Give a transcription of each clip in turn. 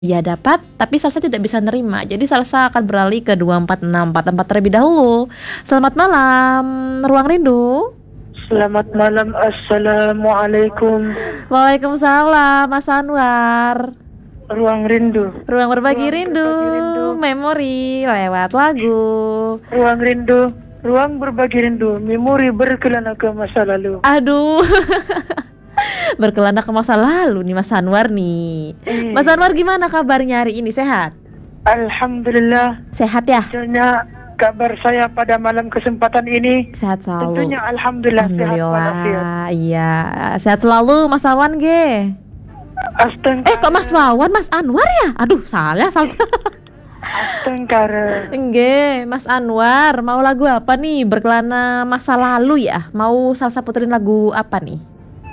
Ya dapat, tapi Salsa tidak bisa nerima. Jadi Salsa akan beralih ke 24644 terlebih dahulu. Selamat malam, Ruang Rindu. Selamat malam, Assalamualaikum. Waalaikumsalam, Mas Anwar. Ruang rindu. Ruang berbagi Ruang rindu. berbagi rindu. Memori lewat lagu. Ruang rindu. Ruang berbagi rindu. Memori berkelana ke masa lalu. Aduh. Berkelana ke masa lalu nih Mas Anwar nih. Mas Anwar gimana kabarnya hari ini? Sehat? Alhamdulillah. Sehat ya? Tentunya kabar saya pada malam kesempatan ini Sehat selalu. tentunya alhamdulillah, sehat walafiat. Iya, sehat selalu Mas Awan ge. Astengkara. Kok Mas Wawan, Mas Anwar ya? Aduh, salah. Astengkara. Nggih, Mas Anwar, mau lagu apa nih? Berkelana masa lalu ya? Mau Salsa puterin lagu apa nih?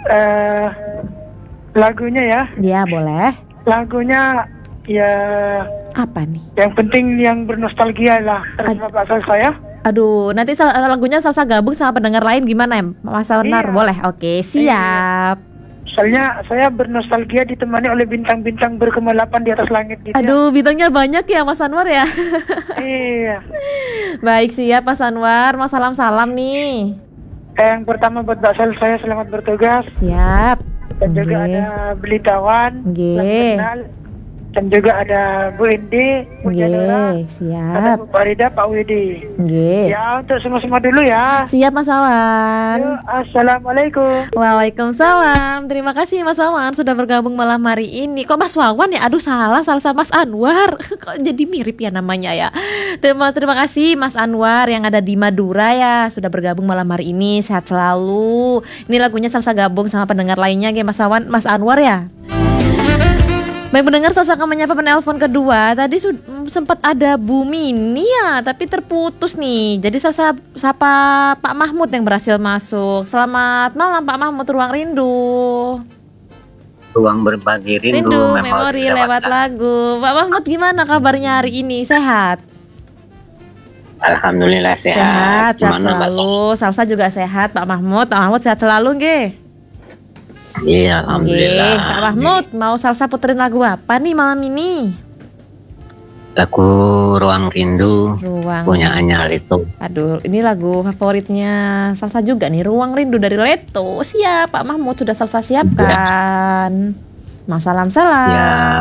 Lagunya ya. Ya, boleh. Lagunya ya Apa nih? yang penting yang bernostalgia lah terhadap asal saya. Aduh, nanti lagunya Salsa gabung sama pendengar lain gimana ya? Mas Anwar, Iya. boleh? Oke, siap. Soalnya saya bernostalgia ditemani oleh bintang-bintang berkemelapan di atas langit gitu. Aduh, bintangnya banyak ya Mas Anwar ya? Iya. Baik, siap Mas Anwar. Mas salam-salam nih. Yang pertama buat Mbak Sal, saya selamat bertugas. Siap. Dan juga Nggih. ada Belitawan, Nggih. Kenal. Dan juga ada Bu Indi, Bu Janura, Nggih, ada siap. Bu Farida, Pak Widi. Nggih. Ya, untuk semua-semua dulu ya. Siap Mas Awan. Yuk, Assalamualaikum. Waalaikumsalam. Terima kasih Mas Awan sudah bergabung malam hari ini. Kok Mas Wawan ya? Aduh, salah sama Mas Anwar. Kok jadi mirip ya namanya ya. Terima kasih Mas Anwar yang ada di Madura ya sudah bergabung malam hari ini. Sehat selalu. Ini lagunya Salsa gabung sama pendengar lainnya ya Mas Awan, Mas Anwar ya. Baik pendengar, Salsa akan menyapa penelpon kedua. Tadi sempat ada Bu Mini ya, tapi terputus nih. Jadi Salsa sapa Pak Mahmud yang berhasil masuk. Selamat malam Pak Mahmud, Ruang Rindu. Ruang berbagi rindu, memori lewat lagu. Pak Mahmud gimana kabarnya hari ini? Sehat? Alhamdulillah sehat. Sehat Gimana, Mbak selalu. Salsa juga sehat Pak Mahmud. Pak Mahmud sehat selalu nggih? Iya, alhamdulillah. Nggih. Pak Mahmud, mau Salsa puterin lagu apa nih malam ini? Lagu Ruang Rindu Ruang. punya Anyar itu. Aduh, ini lagu favoritnya Salsa juga nih, Ruang Rindu dari Leto. Siap, Pak Mahmud sudah Salsa siapkan. Mas salam-salam. Ya.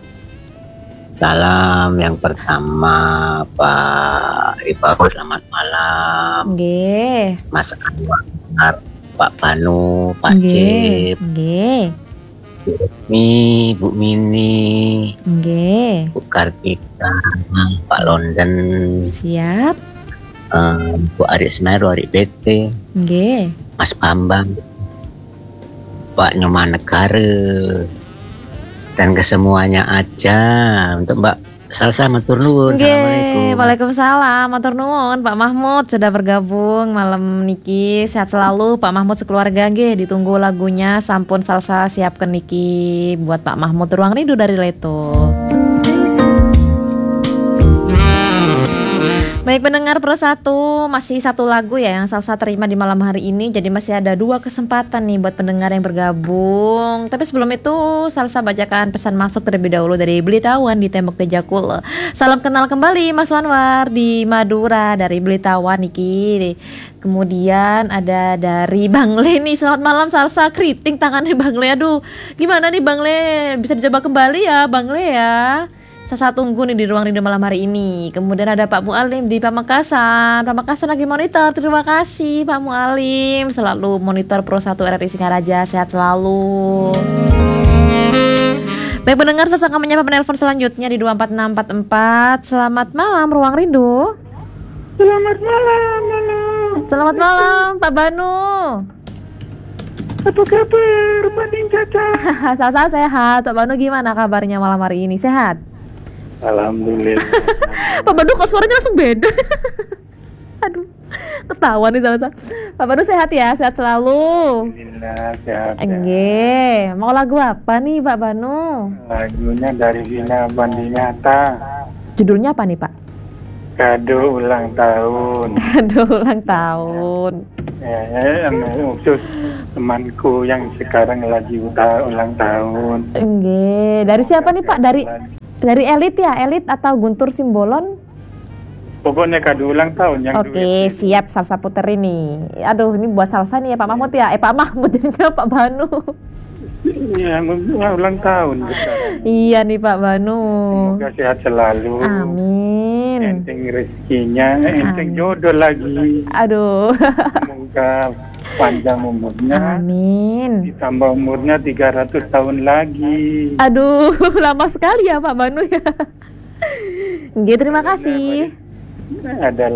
Salam yang pertama Pak Rifahu, selamat malam. Nggih. Mas Anwar, Pak Panu, Pak Nggih. Cip, Nggih. Bu Mini, Nggih. Bu Kartika, Pak London, Siap. Bu Arik Semeru, Arik BT, Nggih. Mas Bambang, Pak Nyoman Negara, dan kesemuanya aja untuk Mbak Salsa matur nuwun. Nggih. Assalamualaikum. Waalaikumsalam. Matur nuwun Pak Mahmud sudah bergabung malam niki. Sehat selalu Pak Mahmud sekeluarga nggih. Ditunggu lagunya sampun Salsa siapkan niki buat Pak Mahmud, Ruang Rindu dari Leto. Baik pendengar Pro 1, masih satu lagu ya yang Salsa terima di malam hari ini. Jadi masih ada 2 kesempatan nih buat pendengar yang bergabung. Tapi sebelum itu Salsa bacakan pesan masuk terlebih dahulu dari Belitawan di Tembok Tejakul. Salam kenal kembali Mas Anwar di Madura dari Belitawan Niki. Kemudian ada dari Bang Le nih, selamat malam Salsa, keriting tangannya Bang Le. Aduh, gimana nih Bang Le? Bisa dicoba kembali ya Bang Le ya. Saya tunggu nih di Ruang Rindu malam hari ini. Kemudian ada Pak Mualim di Pamekasan. Pamekasan lagi monitor. Terima kasih Pak Mualim. Selalu monitor Pro 1 RRI Singaraja. Sehat selalu. Baik pendengar, saya akan menyapa penelpon selanjutnya di 24644. Selamat malam Ruang Rindu. Selamat malam, Nana. Selamat malam Pak Banu. Apa kabar, Banding Caca? Salsa sehat. Pak Banu gimana kabarnya malam hari ini? Sehat? Alhamdulillah. Pak Banu kok suaranya langsung beda. Aduh, ketawa nih Salsa. Pak Banu sehat ya? Sehat selalu. Alhamdulillah sehat. Nggih, mau lagu apa nih Pak Banu? Lagunya dari Vina Bandinyata. Judulnya apa nih Pak? kado ulang tahun. Aduh, ulang tahun. Yang khusus temanku yang sekarang lagi ulang tahun. Nggih, dari siapa nih Pak? Dari Elit ya, Elit atau Guntur Simbolon? Pokoknya kado ulang tahun yang Oke, siap Salsa puter ini. Aduh, ini buat Salsa nih ya Pak Mahmud ya. Pak Mahmud jadinya Pak Banu. yang ulang tahun. Iya nih Pak Banu. Semoga sehat selalu. Amin. Enteng rezekinya, enteng jodoh lagi. Aduh. Semoga panjang umurnya. Amin. Ditambah umurnya 300 tahun lagi. Aduh, lama sekali ya Pak Banu ya. Nggih, terima kasih. Ada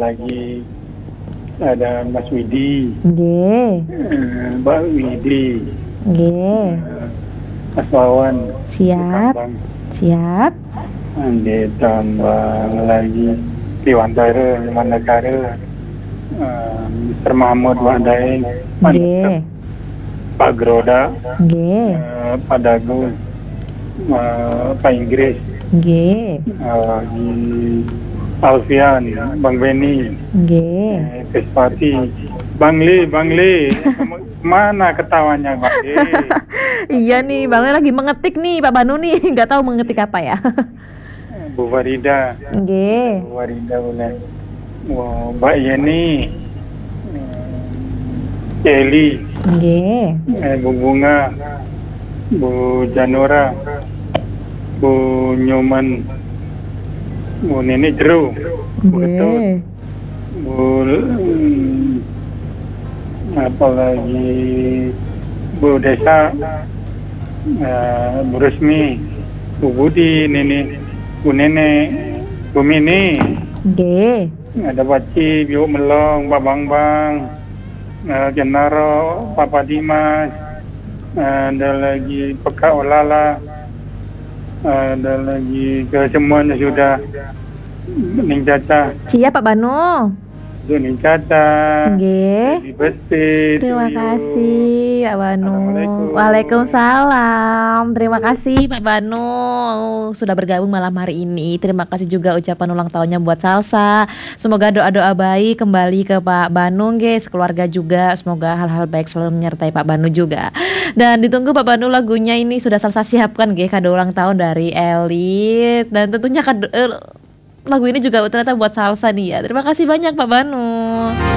Mas Widi, Nggih. Mbak Widi, Nggih. Mas Wawan. Siap. Siap. Ditambah lagi Liwantara, Manakara, Mr. Mahmud Wadaeng, Nggih. Pak Groda, Nggih. Pak Dago, Pak Inggris, Nggih. lagi Alfian, Bang Beni, Nggih. Pespati, Bang Li, mana ketawanya Bang Li? Iya nih, Bang lagi mengetik nih Pak Banu nih, nggak tahu mengetik apa ya. Bu Farida, Nggih. Bu Farida boleh, Mbak Yeni, Eli, Nggih. Bu Bunga, Bu Janora, Bu Nyoman, Bu Nenek Jeru, Bu Ketut, Nggih. apalagi Bu Desa, Bu Resmi, Bu Budi, Bu Nenek, Bu Mini, Nggih. ada Paci, Biu Melong, Pak Bang, Genaro, Papa Dimas, ada lagi Peka Olala, ada lagi ke semuanya sudah Ning Caca, Siap Pak Banu. Ning Caca, Nggih. di Besti. Terima kasih Pak Banu. Assalamualaikum. Waalaikumsalam. Terima kasih Pak Banu sudah bergabung malam hari ini. Terima kasih juga ucapan ulang tahunnya buat Salsa. Semoga doa-doa baik kembali ke Pak Banu nggih, sekeluarga juga. Semoga hal-hal baik selalu menyertai Pak Banu juga. Dan ditunggu Pak Banu lagunya ini sudah Salsa siapkan nggih, kado ulang tahun dari Elit. Dan tentunya lagu ini juga ternyata buat Salsa nih ya. Terima kasih banyak Pak Banu.